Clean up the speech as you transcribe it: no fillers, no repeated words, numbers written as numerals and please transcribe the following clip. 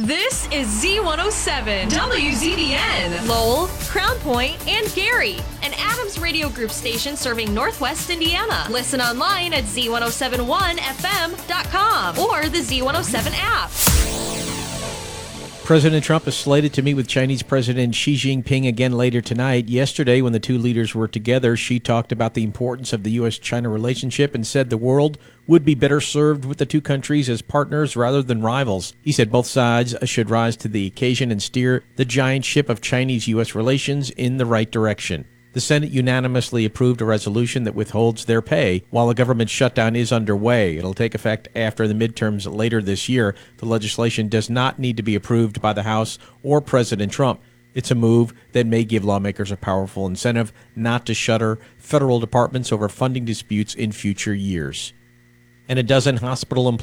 This is Z107, WZDN, Lowell, Crown Point, and Gary, an Adams Radio Group station serving Northwest Indiana. Listen online at Z1071FM.com or the Z107 app. President Trump is slated to meet with Chinese President Xi Jinping again later tonight. Yesterday, when the two leaders were together, Xi talked about the importance of the U.S.-China relationship and said the world would be better served with the two countries as partners rather than rivals. He said both sides should rise to the occasion and steer the giant ship of Chinese-U.S. relations in the right direction. The Senate unanimously approved a resolution that withholds their pay while a government shutdown is underway. It'll take effect after the midterms later this year. The legislation does not need to be approved by the House or President Trump. It's a move that may give lawmakers a powerful incentive not to shutter federal departments over funding disputes in future years. And a dozen hospital employees